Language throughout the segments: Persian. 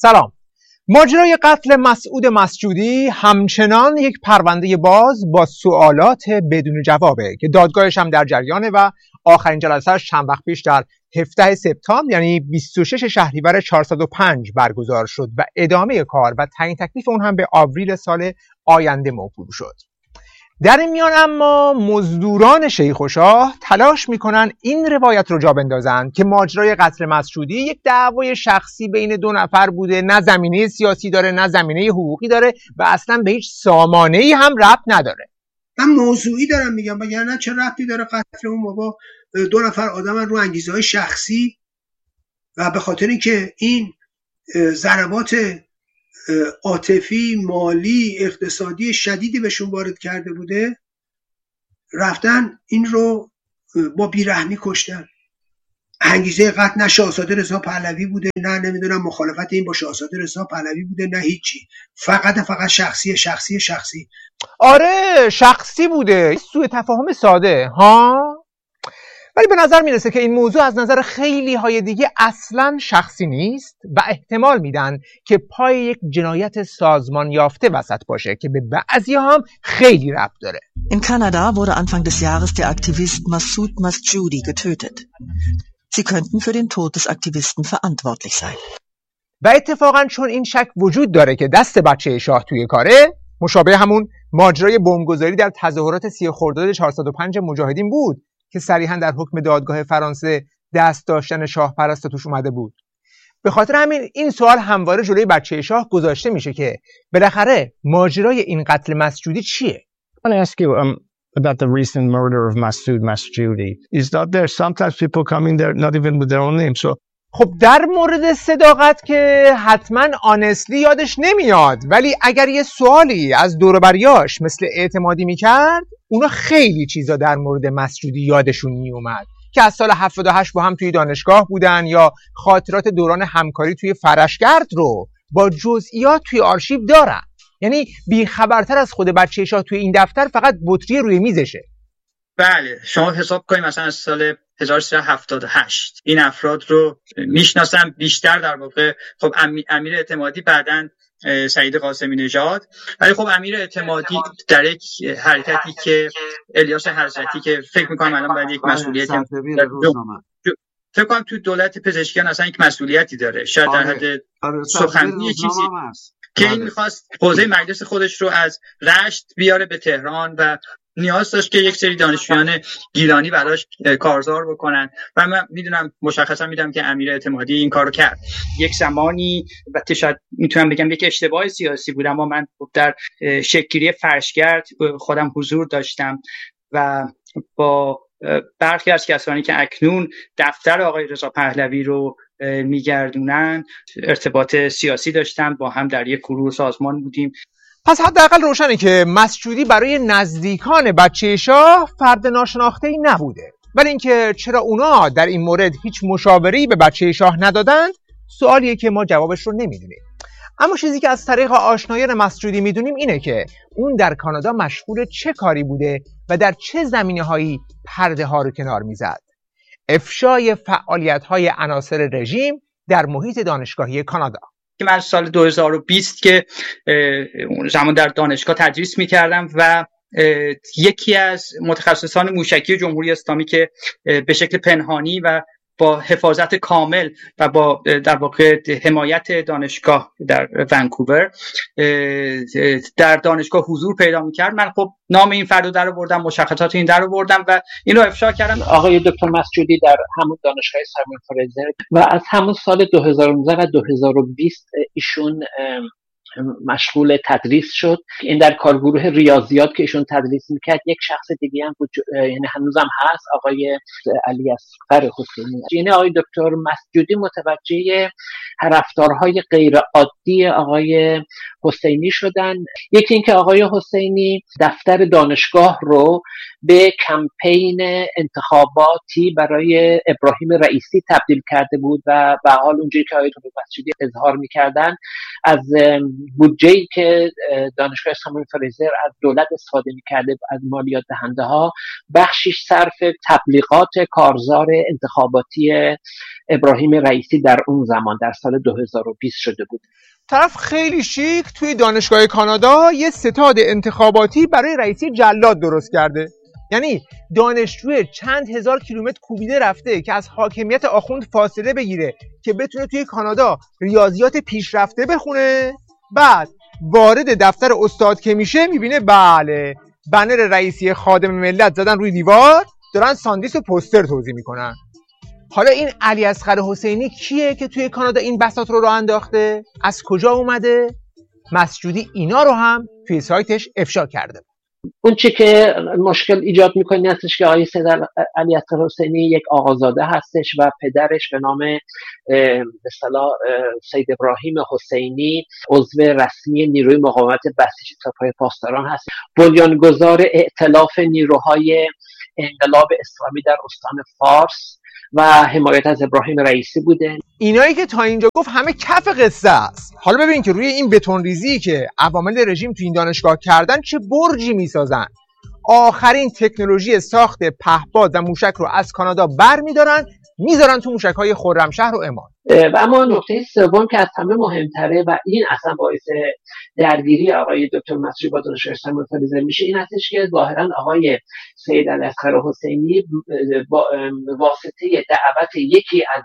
سلام. ماجرای قتل مسعود مسجودی همچنان یک پرونده باز با سوالات بدون جوابه که دادگاهش هم در جریانه و آخرین جلسه‌اش چند وقت پیش در 17 سپتامبر یعنی 26 شهریور 405 برگزار شد و ادامه کار و تعیین تکلیف اون هم به آوریل سال آینده موکول شد. در این میان اما مزدوران شیخ و شاه تلاش میکنن این روایت رو جا بندازن که ماجرای قتل مسعودی یک دعوای شخصی بین دو نفر بوده، نه زمینه سیاسی داره نه زمینه حقوقی داره و اصلا به هیچ سامانه‌ای هم ربط نداره. من موضوعی دارم میگم وگرنه چه ربطی داره قتل اون بابا؟ دو نفر آدمن رو انگیزه‌های شخصی و به خاطر اینکه این ضربات عاطفی، مالی، اقتصادی شدیدی بهشون وارد کرده بوده، رفتن این رو با بیرحمی کشتن. انگیزه قتل نه شاهزاده رضا پهلوی بوده، نه نمیدونم مخالفت این با شاهزاده رضا پهلوی بوده، نه هیچی. فقط شخصی. آره شخصی بوده، سوء تفاهم ساده ها. ولی به نظر میرسه که این موضوع از نظر خیلی های دیگه اصلا شخصی نیست و احتمال میدن که پای یک جنایت سازمان یافته وسط باشه که به بعضی هم خیلی ربط داره. In Kanada wurde Anfang des Jahres der Aktivist Massoud Masjoudi getötet. Sie könnten für den Tod des Aktivisten verantwortlich sein. و اتفاقا چون این شک وجود داره که دست بچه شاه توی کاره، مشابه همون ماجرای بمبگذاری در تظاهرات 30 خرداد 405 مجاهدین بود که صریحا در حکم دادگاه فرانسه دست داشتن شاه پرست توش اومده بود. به خاطر همین این سوال همواره جلوی بچه شاه گذاشته میشه که بالاخره ماجرای این قتل مسجودی چیه؟ I want to ask you about the recent murder of Massoud Masjoudi. Is that there sometimes people coming there not even with their own name? So خب در مورد صداقت که حتما آنستلی یادش نمیاد، ولی اگر یه سوالی از دور و بریاش مثل اعتمادی میکرد، اونا خیلی چیزا در مورد مسجودی یادشون میومد که از سال 78 با هم توی دانشگاه بودن یا خاطرات دوران همکاری توی فرشگرد رو با جزئیات توی آرشیو دارن. یعنی بیخبرتر از خود بچه شاه توی این دفتر فقط بطری روی میزشه. بله، شما حساب کنید مثلا از سال 1378 این افراد رو میشناسم بیشتر. در واقع خب امیر اعتمادی، بعدن سعید قاسمی نژاد، ولی خب امیر اعتمادی در یک حرکتی که الیاس حضرتی که فکر میکنم الان باید یک مسئولیت فکر کنم تو دولت پزشکیان اصلا یک مسئولیتی داره، شاید در حد سخنگوی چیزی که این میخواست حوزه مجلس خودش رو از رشت بیاره به تهران و نیاز داشت که یک سری دانشجویان گیلانی براش کارزار بکنن و من میدونم مشخصا میدم که امیر اعتمادی این کارو کرد. یک زمانی البته شاید میتونم بگم یک اشتباه سیاسی بود، اما من در شکل‌گیری فرشگرد خودم حضور داشتم و با برخی از کسانی که اکنون دفتر آقای رضا پهلوی رو میگردونن ارتباط سیاسی داشتم، با هم در یک گروه سازمان بودیم. پس حداقل روشنه که مسجودی برای نزدیکان بچه شاه فرد ناشناخته‌ای نبوده، ولی اینکه چرا اونا در این مورد هیچ مشاوره‌ای به بچه شاه ندادند سوالیه که ما جوابش رو نمیدونیم. اما چیزی که از طریق آشنایان مسجودی میدونیم اینه که اون در کانادا مشغول چه کاری بوده و در چه زمینه‌هایی پرده ها رو کنار میزد. افشای فعالیت‌های عناصر رژیم در محیط دانشگاهی کانادا که من سال 2020 که زمان در دانشگاه تدریس می‌کردم و یکی از متخصصان موشکی جمهوری اسلامی که به شکل پنهانی و با حفاظت کامل و با در واقع حمایت دانشگاه در ونکوور در دانشگاه حضور پیدا می‌کرد، من خب نام این فرد رو در آوردم، مشخصات این در آوردم و اینو افشا کردم. آقای دکتر مسجودی در همون دانشگاه سایمون فریزر و از همون سال 2019 و 2020 ایشون مشغول تدریس شد. این در کارگروه ریاضیات که ایشون تدریس میکرد یک شخص دیگه هم یعنی هنوزم هست، آقای علی اصغر حسینی. یعنی آقای دکتر مسجودی متوجه رفتارهای غیر عادی آقای حسینی شدن. یکی اینکه آقای حسینی دفتر دانشگاه رو به کمپین انتخاباتی برای ابراهیم رئیسی تبدیل کرده بود و به حال اونجوری که آقای دکتر مسجودی اظهار میکردن از بودجه‌ای که دانشگاه ساموئل فریزر از دولت استفاده می‌کرده، از مالیات دهنده‌ها، بخشیش صرف تبلیغات کارزار انتخاباتی ابراهیم رئیسی در اون زمان در سال 2020 شده بود. طرف خیلی شیک توی دانشگاه کانادا یه ستاد انتخاباتی برای رئیسی جلاد درست کرده. یعنی دانشجوی چند هزار کیلومتر کوبیده رفته که از حاکمیت آخوند فاصله بگیره که بتونه توی کانادا ریاضیات پیشرفته بخونه. بعد وارد دفتر استاد که میشه میبینه بله بنر رئیسی خادم ملت زدن روی دیوار، دارن ساندیس و پوستر توزیع میکنن. حالا این علی اصغر حسینی کیه که توی کانادا این بساط رو راه انداخته؟ از کجا اومده؟ مسجودی اینا رو هم توی سایتش افشا کرده. اون چی که مشکل ایجاد میکنه هستش که آقای سید علی اصغر حسینی یک آقازاده هستش و پدرش به نام به اصطلاح سید ابراهیم حسینی عضو رسمی نیروی مقاومت بسیج سپاه پاسداران هست، بنیانگذار ائتلاف نیروهای انقلاب اسلامی در استان فارس و حمایت از ابراهیم رئیسی بوده. اینایی که تا اینجا گفت همه کف قصه است. حالا ببین که روی این بتون ریزی که عوامل رژیم تو این دانشگاه کردن چه برجی میسازن. آخرین تکنولوژی ساخت پهپاد و موشک رو از کانادا برمیدارن میذارن تو موشک‌های خرمشهر و عمان. و اما نکته سوم که از همه مهمتره و این اصلا باعث درگیری آقای دکتر مسجودی با دانشگاه ساموئل فریزر میشه این هستش که ظاهرا آقای سید علی اصغر حسینی با واسطه دعوت یکی از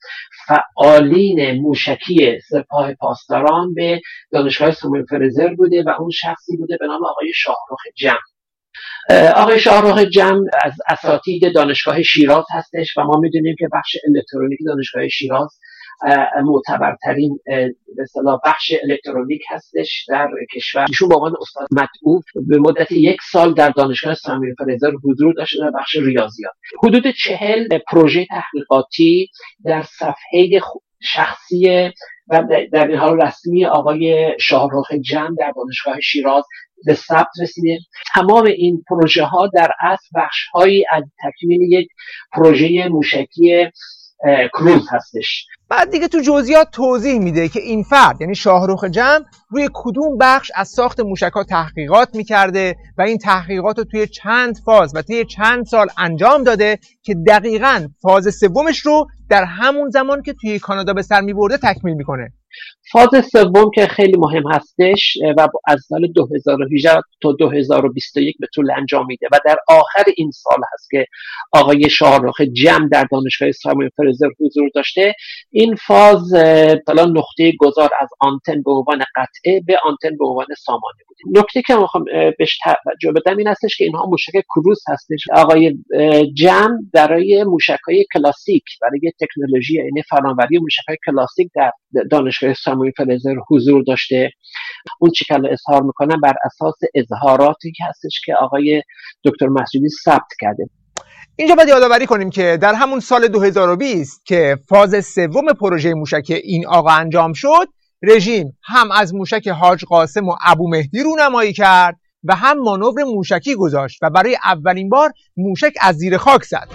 فعالین موشکی سپاه پاسداران به دانشگاه ساموئل فریزر بوده و اون شخصی بوده به نام آقای شاهرخ جم. آقای شاهرخ جم از اساتید دانشگاه شیراز هستش و ما میدونیم که بخش الکترونیک دانشگاه شیراز معتبرترین به اصطلاح بخش الکترونیک هستش در کشور. ایشون به عنوان استاد مدعو به مدت 1 سال در دانشگاه ساموئل فریزر حضور داشته در بخش ریاضیات. حدود 40 پروژه تحقیقاتی در صفحه شخصی و در این حال رسمی آقای شاهرخ جم در دانشگاه شیراز به ثبت رسیده. تمام این پروژه ها در اصل بخش هایی از تکمیل یک پروژه موشکی کروز هستش. بعد دیگه تو جزئیات توضیح میده که این فرد یعنی شاهرخ جم روی کدوم بخش از ساخت موشک‌ها تحقیقات میکرده و این تحقیقات رو توی چند فاز و توی چند سال انجام داده که دقیقاً فاز سومش رو در همون زمان که توی کانادا به سر میبرده تکمیل میکنه. فاز سوم که خیلی مهم هستش و از سال 2018 تا 2021 به طول انجام میده و در آخر این سال هست که آقای شاهرخ جم در دانشگاه ساموئل فریزر حضور داشته. این فاز مثلا نقطه گذار از آنتن به عنوان قطعه به آنتن به عنوان سامانه بود. نکته که میخوام بهش توجه بدم این هستش که اینها موشک کروز هستش. آقای جم برای موشک‌های کلاسیک، برای تکنولوژی یعنی فناوری موشک‌های کلاسیک در دانشگاه ساموئل فریزر حضور داشته. اون چی که اظهار میکنم بر اساس اظهاراتی که هستش که آقای دکتر مسجودی ثبت کرده. اینجا باید یادآوری کنیم که در همون سال 2020 که فاز سوم پروژه موشک این آقا انجام شد، رژیم هم از موشک حاج قاسم و ابو مهدی رونمایی کرد و هم مانور موشکی گذاشت و برای اولین بار موشک از زیر خاک زد.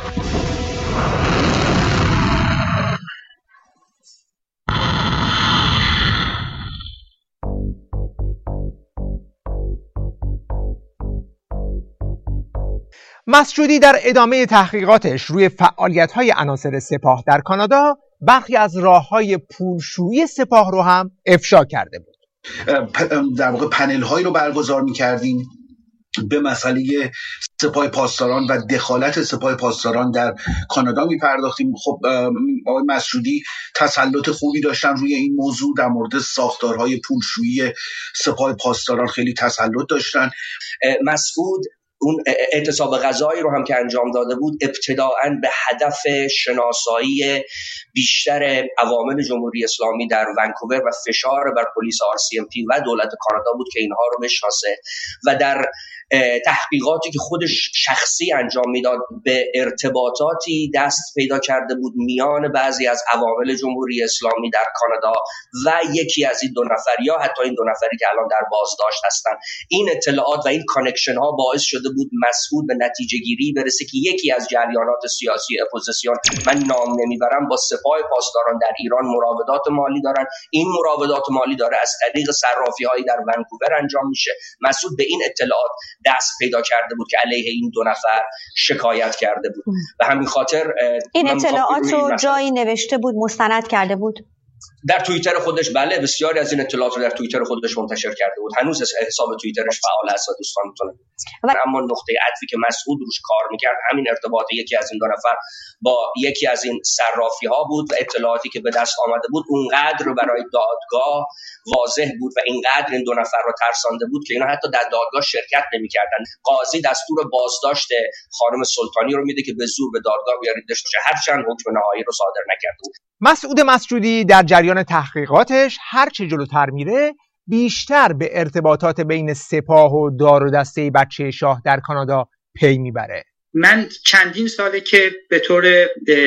مسجودی در ادامه تحقیقاتش روی فعالیت‌های عناصر سپاه در کانادا برخی از راه‌های پولشویی سپاه رو هم افشا کرده بود. در واقع پنل‌هایی رو برگزار می‌کردیم به مسئله سپاه پاسداران و دخالت سپاه پاسداران در کانادا می‌پرداختیم. خب آقای مسجودی تسلط خوبی داشتن روی این موضوع، در مورد ساختارهای پولشویی سپاه پاسداران خیلی تسلط داشتن. مسعود اون اعتصاب غذایی رو هم که انجام داده بود ابتداعاً به هدف شناسایی بیشتر عوامل جمهوری اسلامی در ونکوور و فشار بر پلیس RCMP و دولت کانادا بود که اینها رو بشناسه و در تحقیقاتی که خودش شخصی انجام میداد به ارتباطاتی دست پیدا کرده بود میان بعضی از عوامل جمهوری اسلامی در کانادا و یکی از این 2 نفر یا حتی این 2 نفری که الان در بازداشت هستن. این اطلاعات و این کانکشن ها باعث شده بود مسعود به نتیجه گیری برسه که یکی از جریانات سیاسی اپوزیسیون، من نام نمیبرم، با سپاه پاسداران در ایران مراودات مالی دارن. این مراودات مالی داره از طریق صرافی هایی در ونکوور انجام میشه. مسعود به این اطلاعات دست پیدا کرده بود که علیه این 2 نفر شکایت کرده بود و همین خاطر این اطلاعات رو جایی نوشته بود، مستند کرده بود در توییتر خودش. بله، بسیاری از این اطلاعات رو در توییتر خودش منتشر کرده بود. هنوز حساب توییترش فعال است و دوستان میتونن. اما نقطه عطفی که مسعود روش کار میکرد همین ارتباط یکی از این 2 نفر با یکی از این صرافی ها بود و اطلاعاتی که به دست آمده بود اونقدر برای دادگاه واضح بود و اینقدر این 2 نفر رو ترسانده بود که اینا حتی در دادگاه شرکت نمی‌کردن. قاضی دستور بازداشت خانم سلطانی رو میده که به زور به دادگاه بیاریدش، هرچند حکم نهایی رو صادر نکرده بود. مسعود مسجودی در جریان تحقیقاتش هر چه جلوتر میره بیشتر به ارتباطات بین سپاه و دار و دسته بچه شاه در کانادا پی میبره. من چندین ساله که به طور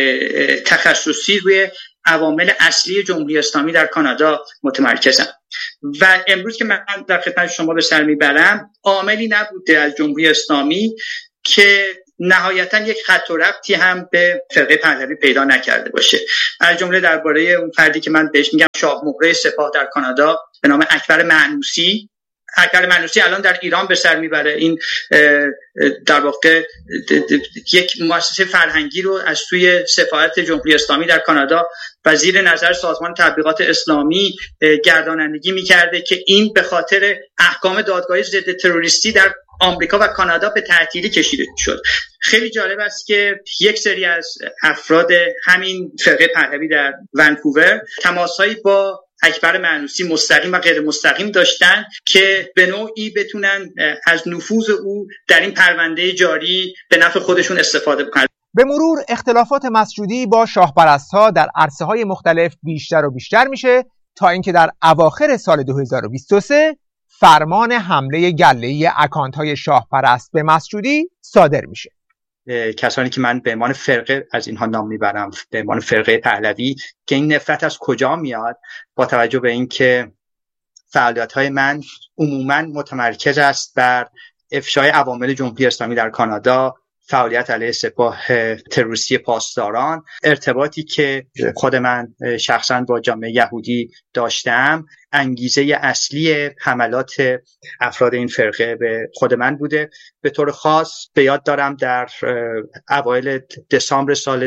تخصصی روی عوامل اصلی جمهوری اسلامی در کانادا متمرکزم و امروز که من در خدمت شما به سر میبرم عاملی نبوده از جمهوری اسلامی که نهایتا یک خط و ربطی هم به فرقه پهلوی پیدا نکرده باشه. از جمله درباره اون فردی که من بهش میگم شاه مهره سپاه در کانادا به نام اکبر معنوسی. اکبر معنوسی الان در ایران به سر میبره. این در واقع یک مؤسسه فرهنگی رو از سوی سفارت جمهوری اسلامی در کانادا و زیر نظر سازمان تبلیغات اسلامی گردانندگی میکرده که این به خاطر احکام دادگاه ضد تروریستی در آمریکا و کانادا به تعطیلی کشیده شد. خیلی جالب است که یک سری از افراد همین فرقه پهلوی در ونکوور تماسهایی با اکبر معنوسی مستقیم و غیر مستقیم داشتن که به نوعی بتونن از نفوذ او در این پرونده جاری به نفع خودشون استفاده بکنن. به مرور اختلافات مسجودی با شاهپرست‌ها در عرصه‌های مختلف بیشتر و بیشتر میشه تا اینکه در اواخر سال 2023 فرمان حمله گله‌ای اکانت‌های شاهپرست به مسجودی صادر میشه. کسانی که من به عنوان فرقه از اینها نام میبرم، به عنوان فرقه پهلوی، که این نفرت از کجا میاد با توجه به اینکه فعالیت‌های من عموماً متمرکز است بر افشای عوامل جمهوری اسلامی در کانادا، فعالیت علیه سپاه تروریستی پاسداران، ارتباطی که خود من شخصا با جامعه یهودی داشتم، انگیزه اصلی حملات افراد این فرقه به خود من بوده. به طور خاص به یاد دارم در اوایل دسامبر سال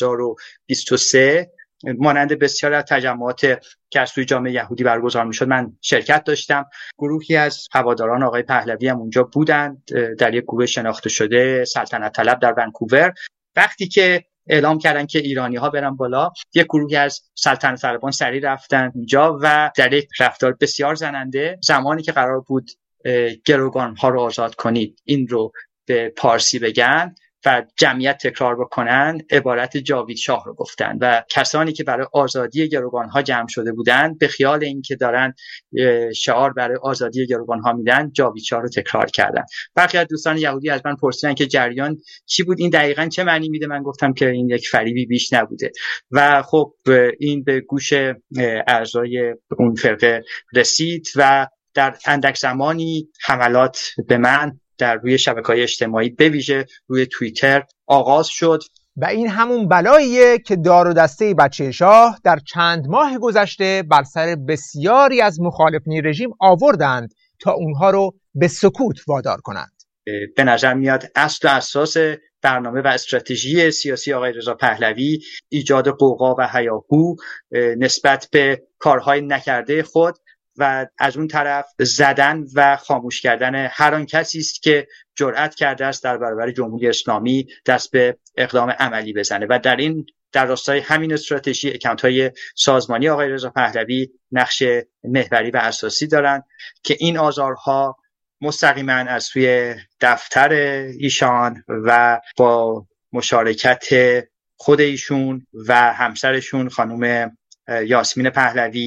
2023 مانند بسیار از تجمعات که از سوی جامعه یهودی برگزار میشد من شرکت داشتم. گروهی از هواداران آقای پهلوی هم اونجا بودند در یک گروه شناخته شده سلطنت طلب در ونکوور. وقتی که اعلام کردن که ایرانی ها برن بالا، یک گروهی از سلطنت طلبان سریع رفتن اونجا و در یک رفتار بسیار زننده، زمانی که قرار بود گروگان ها رو آزاد کنید این رو به پارسی بگن و جمعیت تکرار بکنن، عبارت جاوید شاه رو گفتن و کسانی که برای آزادی گروگان ها جمع شده بودن به خیال اینکه دارن شعار برای آزادی گروگان ها میدن جاوید شاه رو تکرار کردن. برخی از دوستان یهودی از من پرسیدن که جریان چی بود، این دقیقاً چه معنی میده؟ من گفتم که این یک فریبی بیش نبوده و خب این به گوش اعضای اون فرقه رسید و در اندک زمانی حملات به من در روی شبکه‌های اجتماعی به ویژه روی توییتر آغاز شد و این همون بلاییه که دار و دسته بچه شاه در چند ماه گذشته بر سر بسیاری از مخالفین رژیم آوردند تا اونها رو به سکوت وادار کنند. به نظر میاد اصل و اساس برنامه و استراتژی سیاسی آقای رضا پهلوی ایجاد قوقا و هیاهو نسبت به کارهای نکرده خود و از اون طرف زدن و خاموش کردن هر آن کسی است که جرأت کرده است در برابر جمهوری اسلامی دست به اقدام عملی بزنه و در راستای همین استراتژی اکانت‌های سازمانی آقای رضا پهلوی نقش محوری و اساسی دارند که این آزارها مستقیما از سوی دفتر ایشان و با مشارکت خود ایشون و همسرشون خانم یاسمین پهلوی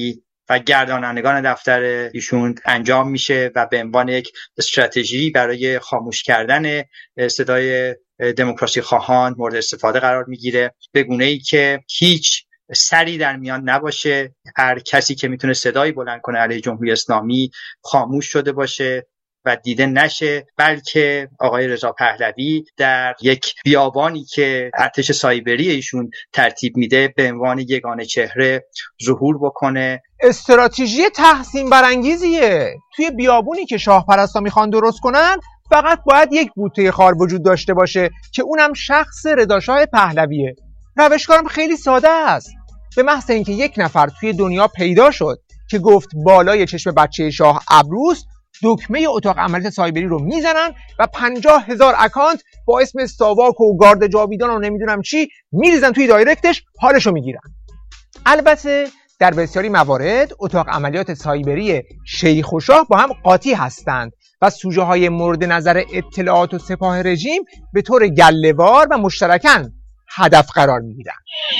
و گردانندگان دفتر ایشون انجام میشه و به عنوان یک استراتژی برای خاموش کردن صدای دموکراسی خواهان مورد استفاده قرار میگیره، به گونه‌ای که هیچ سری در میان نباشه، هر کسی که میتونه صدایی بلند کنه علیه جمهوری اسلامی خاموش شده باشه و دیده نشه، بلکه آقای رضا پهلوی در یک بیابانی که ارتش سایبری ایشون ترتیب میده به عنوان یگانه چهره ظهور بکنه. استراتژی تحسین برانگیزیه. توی بیابونی که شاه پرستا میخوان درست کنن فقط باید یک بوته خار وجود داشته باشه که اونم شخص رضاشاه پهلویه. روشکارم خیلی ساده است. به محض اینکه یک نفر توی دنیا پیدا شد که گفت بالای چشم بچه شاه ابروست، دکمه اتاق عملیات سایبری رو میزنن و 50,000 اکانت با اسم ساواک و گارد جاویدان و نمیدونم چی میریزن توی دایرکتش، حالشو میگیرن. البته در بسیاری موارد اتاق عملیات سایبری شیخ و شاه با هم قاطی هستند و سوژه های مورد نظر اطلاعات و سپاه رژیم به طور گله‌وار و مشترکاً هدف قرار میگیرن.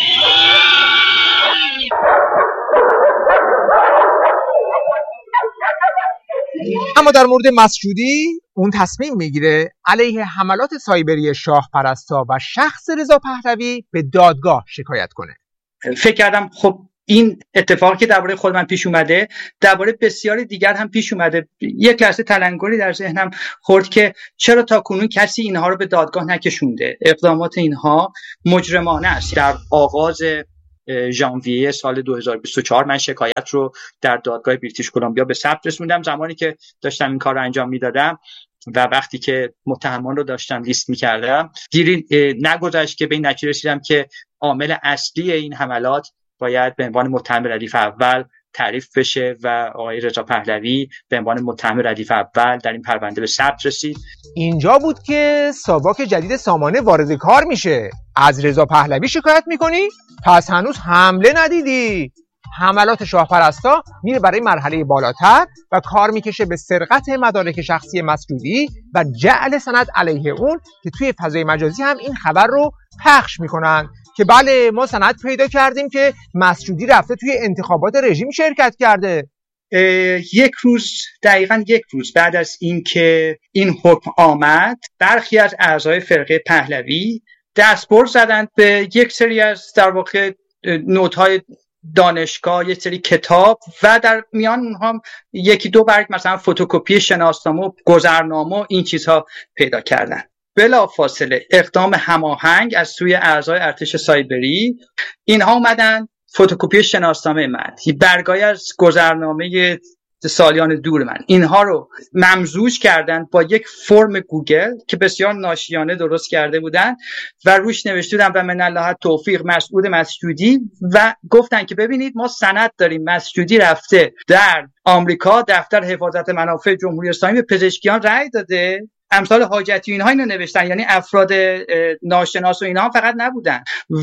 اما در مورد مسجودی، اون تصمیم میگیره علیه حملات سایبری شاه پرستا و شخص رضا پهلوی به دادگاه شکایت کنه. فکر کردم خب این اتفاقی که درباره خود من پیش اومده درباره بسیاری دیگر هم پیش اومده. یک لحظه تلنگری در ذهنم خورد که چرا تاکنون کسی اینها رو به دادگاه نکشونده. اقدامات اینها مجرمانه است. در آغاز ژانویه سال 2024 من شکایت رو در دادگاه بریتیش کلمبیا به ثبت رسوندم. زمانی که داشتم این کار رو انجام میدادم و وقتی که متهمان رو داشتم لیست میکردم، دیری نگذشت که به این نتیجه رسیدم که عامل اصلی این حملات باید به عنوان متهم ردیف اول تعریف بشه و آقای رضا پهلوی به عنوان متهم ردیف اول در این پرونده به ثبت رسید. اینجا بود که ساواک جدید سامانه وارد کار میشه. از رضا پهلوی شکایت میکنی؟ پس هنوز حمله ندیدی. حملات شاه پرستا میره برای مرحله بالاتر و کار میکشه به سرقت مدارک شخصی مسجودی و جعل سند علیه اون که توی فضای مجازی هم این خبر رو پخش میکنن که بله ما سند پیدا کردیم که مسجودی رفته توی انتخابات رژیم شرکت کرده. دقیقاً یک روز بعد از اینکه این حکم آمد، برخی از اعضای فرقه پهلوی دستبرد زدند به یک سری از در واقع نوت‌های دانشگاه، یک سری کتاب و در میان اونها یکی دو برگ مثلا فتوکپی شناسنامه و گذرنامه این چیزها پیدا کردن. بلا فاصله اقدام هماهنگ از سوی اعضای ارتش سایبری، اینها اومدن فتوکپی شناسنامه من، برگای از گذرنامه سالیان دور من، اینها رو ممزوج کردن با یک فرم گوگل که بسیار ناشیانه درست کرده بودن و روش نوشته بودن و من الله توفیق مسعود مسجودی و گفتن که ببینید ما سند داریم مسجودی رفته در آمریکا دفتر حفاظت منافع جمهوری اسلامی به پزشکیان رأی داده. امثال حاجتی اینها اینو نوشتن، یعنی افراد ناشناس و اینها فقط نبودن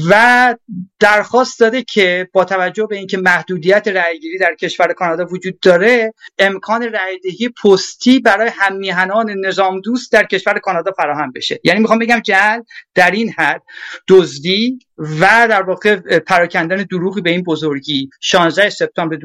و درخواست داده که با توجه به اینکه محدودیت رأیگیری در کشور کانادا وجود داره، امکان رأیدهی پستی برای هم میهنان نظام دوست در کشور کانادا فراهم بشه. یعنی میخوام بگم جعل در این حد، دزدی و در واقع پراکندن دروغی به این بزرگی. 16 سپتامبر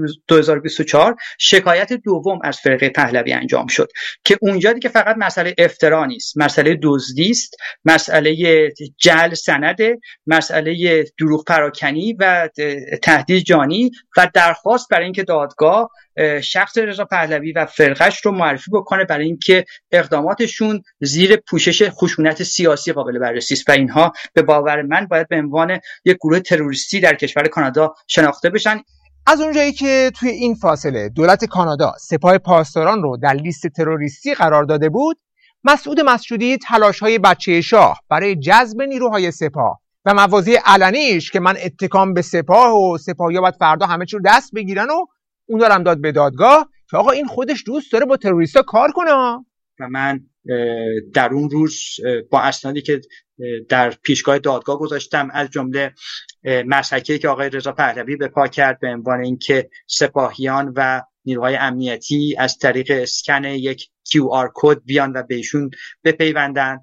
2024 شکایت دوم از فرقه پهلوی انجام شد که اونجا دیگه فقط مسئله افترا نیست، مسئله دزدی است، مسئله جعل سنده، مسئله دروغ پراکنی و تهدید جانی و درخواست برای اینکه دادگاه شخص رضا پهلوی و فرقش رو معرفی بکنه برای اینکه اقداماتشون زیر پوشش خشونت سیاسی قابل بررسی است و اینها به باور من باید به عنوان یک گروه تروریستی در کشور کانادا شناخته بشن. از اونجایی که توی این فاصله دولت کانادا سپاه پاسداران رو در لیست تروریستی قرار داده بود، مسعود مسجودی تلاش‌های بچه شاه برای جذب نیروهای سپاه و مواضع علنیش که من اتکام به سپاه و سپاهی‌ها باید فردا همه چی رو دست بگیرن و اون دارم داد به دادگاه که آقا این خودش دوست داره با تروریستا کار کنه. و من در اون روز با اسنادی که در پیشگاه دادگاه گذاشتم، از جمله مسحکی که آقای رضا پهلوی به پا کرد به عنوان اینکه سپاهیان و نیروهای امنیتی از طریق اسکن یک QR کد بیان و بهشون بپیوندن،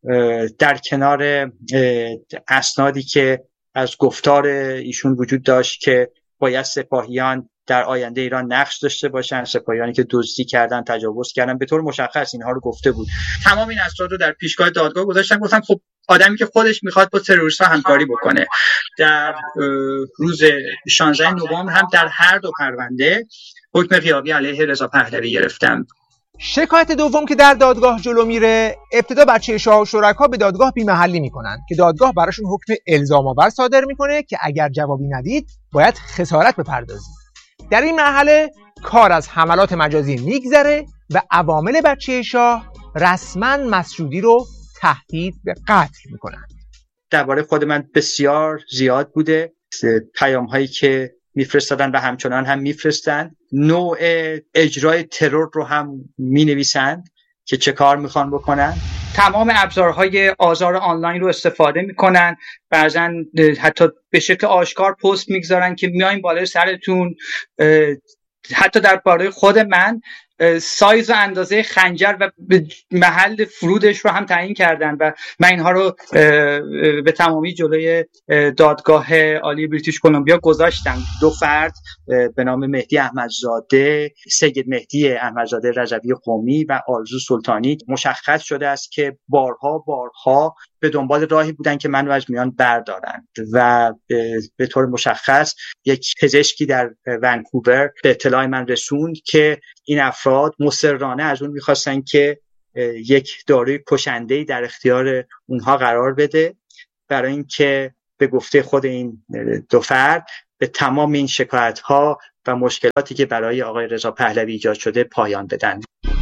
در کنار اسنادی که از گفتار ایشون وجود داشت که باید سپاهیان در آینده ایران نقش داشته باشن، سپاهیانی که دزدی کردن، تجاوز کردن، به طور مشخص اینها رو گفته بود. تمام این اسناد رو در پیشگاه دادگاه گذاشتن، گفتن خب آدمی که خودش میخواد با تروریست‌ها همکاری بکنه. در روز 16 نوامبر هم در هر دو پرونده حکم غیابی علیه رضا پهلوی گرفتم. شکایت دوم که در دادگاه جلو میره، ابتدا بچه شاه و شرکا به دادگاه بی‌محلی میکنن که دادگاه براشون حکم الزام آور صادر میکنه که اگر جوابی ندید باید خسارت بپردازید. در این مرحله کار از حملات مجازی میگذره و عوامل بچه شاه رسما مسجودی رو تهدید به قتل میکنن. درباره خود من بسیار زیاد بوده پیام هایی که میفرستادن و همچنان هم میفرستن، نوع اجرای ترور رو هم مینویسند که چه کار میخوان بکنن. تمام ابزارهای آزار آنلاین رو استفاده میکنن، بعضن حتی به شکل آشکار پست میگذارن که میایم بالای سرتون. حتی درباره خود من سایز و اندازه خنجر و محل فرودش رو هم تعیین کردن و من اینها رو به تمامی جلوی دادگاه عالی بریتیش کلمبیا گذاشتم. دو فرد به نام مهدی احمدزاده، سید مهدی احمدزاده رضوی قمی و آرزو سلطانی مشخص شده است که بارها به دنبال راهی بودن که منو از میان بردارن و به طور مشخص یک پزشکی در ونکوور به اطلاع من رسوند که این افراد مصرانه از اون میخواستن که یک داروی کشنده‌ای در اختیار اونها قرار بده برای اینکه به گفته خود این دو فرد به تمام این شکایت‌ها و مشکلاتی که برای آقای رضا پهلوی ایجاد شده پایان بدن.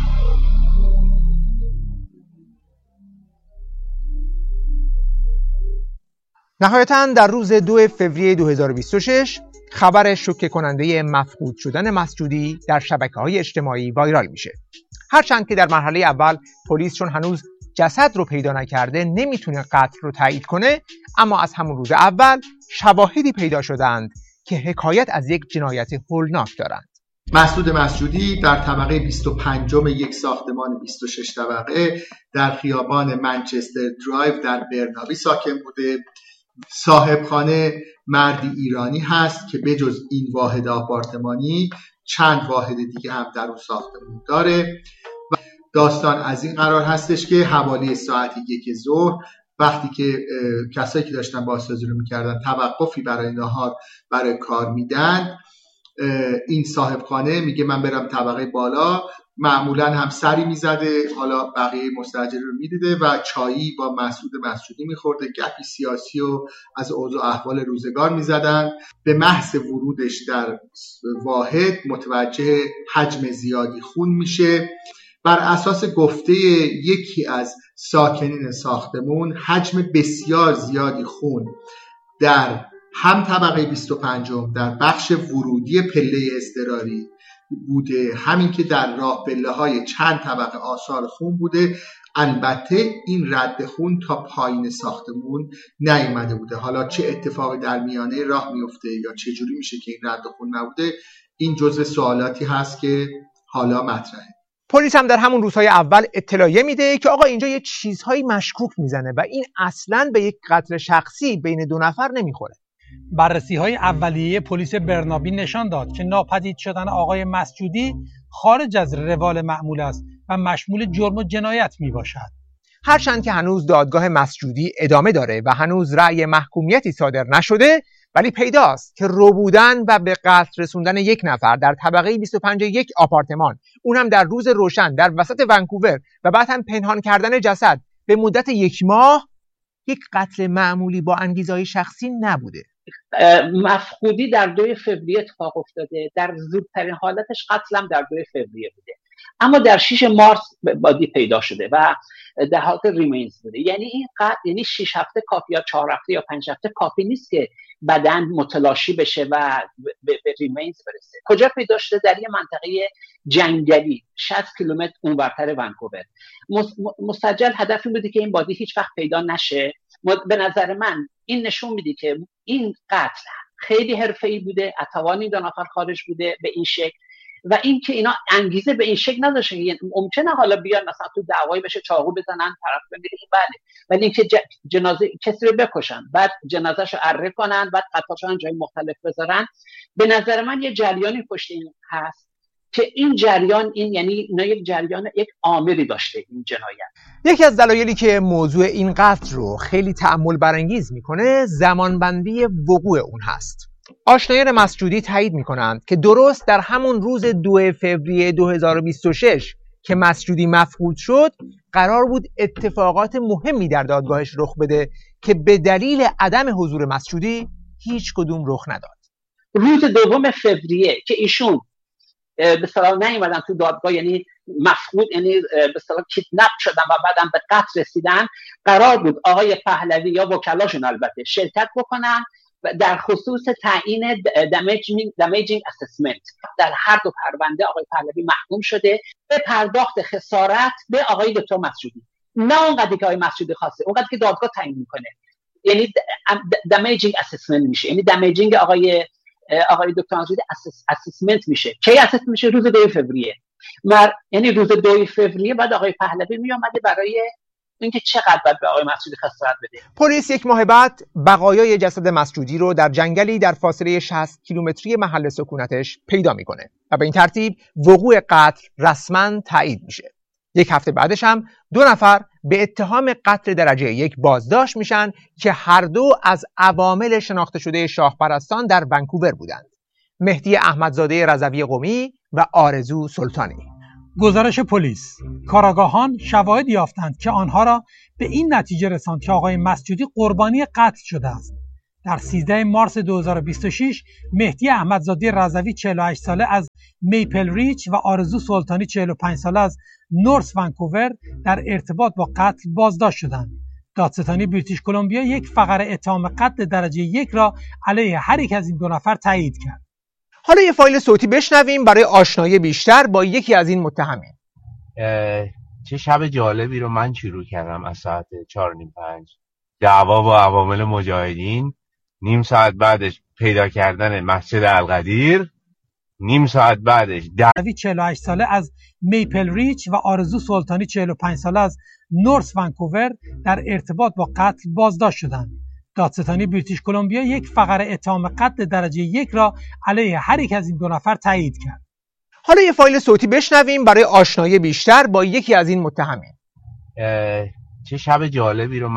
نهایتاً در روز 2 فوریه 2026 خبر شوکه کننده مفقود شدن مسجودی در شبکه‌های اجتماعی وایرال میشه. هرچند که در مرحله اول پلیس چون هنوز جسد رو پیدا نکرده نمیتونه قتل رو تایید کنه، اما از همون روز اول شواهدی پیدا شدند که حکایت از یک جنایت هولناک دارند. مسعود مسجودی در طبقه 25 یک ساختمان 26 طبقه در خیابان منچستر درایو در برنابی ساکن بوده. صاحب خانه مردی ایرانی هست که بجز این واحد آپارتمانی چند واحد دیگه هم در اون ساختمان داره. و داستان از این قرار هستش که حوالی ساعت 1 ظهر وقتی که کسایی که داشتن بازسازی رو میکردن توقفی برای نهار برای کار میدن، این صاحب خانه میگه من برم طبقه بالا، معمولا هم سری میزده، حالا بقیه مستاجر رو میدیده و چایی با مسعود مسجودی میخورده، گپی سیاسی و از اوضاع احوال روزگار میزدن. به محض ورودش در واحد متوجه حجم زیادی خون میشه. بر اساس گفته یکی از ساکنین ساختمون حجم بسیار زیادی خون در هم طبقه 25 در بخش ورودی پله اضطراری بوده، همین که در راه پله های چند طبقه آثار خون بوده. البته این رد خون تا پایین ساختمون نیامده بوده. حالا چه اتفاقی در میانه راه میفته یا چه جوری میشه که این رد خون نبوده، این جزء سوالاتی هست که حالا مطرحه. پلیس هم در همون روزهای اول اطلاعیه میده که آقا اینجا یه چیزهایی مشکوک میزنه و این اصلاً به یک قتل شخصی بین دو نفر نمیخوره. بررسی‌های اولیه پلیس برنابی نشان داد که ناپدید شدن آقای مسجودی خارج از روال معمول است و مشمول جرم و جنایت میباشد. هرچند که هنوز دادگاه مسجودی ادامه داره و هنوز رأی محکومیتی صادر نشده، ولی پیداست که ربودن و به قتل رسوندن یک نفر در طبقه 25 یک آپارتمان، اونم در روز روشن در وسط ونکوور و بعد هم پنهان کردن جسد به مدت 1 ماه، یک قتل معمولی با انگیزه‌های شخصی نبوده. مفقودی در 2 فوریه اتفاق افتاده، در زودترین حالتش قتلم در 2 فوریه بوده، اما در 6 مارس بادی پیدا شده و در حالت ریمینز بوده. یعنی این یعنی 6 هفته کافی یا 4 هفته یا 5 هفته کافی نیست که بدن متلاشی بشه و به ریمینز برسه. کجا پیدا شده؟ در یه منطقه جنگلی 60 کیلومتر اونورتر ونکوور. مستعجل هدفی بوده که این بادی هیچ وقت پیدا نشه. به نظر من این نشون میده که این قتل خیلی حرفه‌ای بوده، اتوان این 2 نفر خارج بوده به این شکل و اینکه اینا انگیزه به این شکل نداشتن. یعنی ممکنه حالا بیان مثلا تو دعوایی بشه چاقو بزنن طرف بمیره، بله، ولی اینکه جنازه کسی رو بکشن بعد جنازه‌شو اره کنن بعد قطعاتشو جای مختلف بذارن، به نظر من یه جریانی پشت این هست که این جریان یعنی نه یک جریان یک عاملی داشته این جنایت. یکی از دلایلی که موضوع این قتل رو خیلی تأمل برانگیز میکنه زمانبندی وقوع اون هست. آشنایان مسجودی تایید میکنند که درست در همون روز 2 فوریه 2026 که مسجودی مفقود شد قرار بود اتفاقات مهمی در دادگاهش رخ بده که به دلیل عدم حضور مسجودی هیچ کدوم رخ نداد. روز 2 فوریه که ایشون به اصطلاح نیومدن تو دادگاه، یعنی مفقود، یعنی به اصطلاح کیدنپ شدن و بعدم به قتل رسیدن، قرار بود آقای پهلوی یا وکلاشون البته شرکت بکنن در خصوص تعیین damaging assessment. در هر دو پرونده آقای پهلوی محکوم شده به پرداخت خسارت به آقای دکتر مسجودی، نه اونقدر که آقای مسجودی خواسته، اونقدر که دادگاه تعیین میکنه، یعنی damaging assessment میشه، یعنی damaging آقای دکتر مسجودی assessment میشه. کی assessment میشه؟ روز 2 فوریه. یعنی روز 2 فوریه بعد آقای پهلوی میامده برای اینکه چقدر باید به آقای مسجودی خسارت بده. پلیس 1 ماه بعد بقایای جسد مسجودی رو در جنگلی در فاصله 60 کیلومتری محل سکونتش پیدا میکنه و به این ترتیب وقوع قتل رسما تایید میشه. 1 هفته بعدش هم 2 نفر به اتهام قتل درجه 1 بازداشت میشن که هر دو از عوامل شناخته شده شاه پرستان در ونکوور بودند: مهدی احمدزاده رضوی قمی و آرزو سلطانی. گزارش پلیس: کاراگاهان شواهد یافتند که آنها را به این نتیجه رساند که آقای مسجودی قربانی قتل شده است. در 13 مارس 2026 مهدی احمدزاده رضوی 48 ساله از میپل ریچ و آرزو سلطانی 45 ساله از نورث ونکوور در ارتباط با قتل بازداشت شدند. دادستانی بریتیش کلمبیا یک فقره اتهام قتل درجه 1 را علیه هر یک از این 2 نفر تایید کرد. حالا یه فایل صوتی بشنویم برای آشنایی بیشتر با یکی از این متهمین. چه شب جالبی رو من شروع کردم از ساعت 4:05 دعوا با عوامل مجاهدین، نیم ساعت بعدش پیدا کردن مسجد القدیر، نیم ساعت بعدش 48 ساله از میپل ریچ و آرزو سلطانی 45 ساله از نورث ونکوور در ارتباط با قتل بازداشت شدند. دادستانی بریتیش کلمبیا یک فقره اتهام قتل درجه 1 را علیه هر یک از این 2 نفر تایید کرد. حالا یه فایل صوتی بشنویم برای آشنایی بیشتر با یکی از این متهمین. چه شب جالبی رو